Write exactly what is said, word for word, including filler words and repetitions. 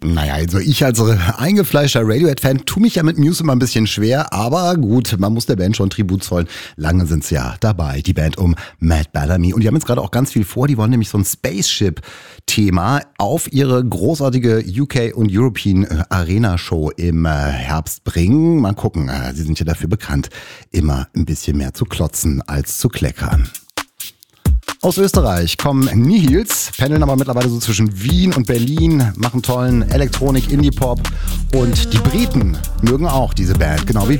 Naja, also ich als eingefleischter Radiohead-Fan tue mich ja mit Muse immer ein bisschen schwer, aber gut, man muss der Band schon Tribut zollen. Lange sind sie ja dabei, die Band um Matt Bellamy. Und die haben jetzt gerade auch ganz viel vor, die wollen nämlich so ein Spaceship-Thema auf ihre großartige U K und European Arena Show im Herbst bringen. Mal gucken, sie sind ja dafür bekannt, immer ein bisschen mehr zu klotzen als zu kleckern. Aus Österreich kommen Nihils, pendeln aber mittlerweile so zwischen Wien und Berlin, machen tollen Elektronik, Indie-Pop und die Briten mögen auch diese Band, genau wie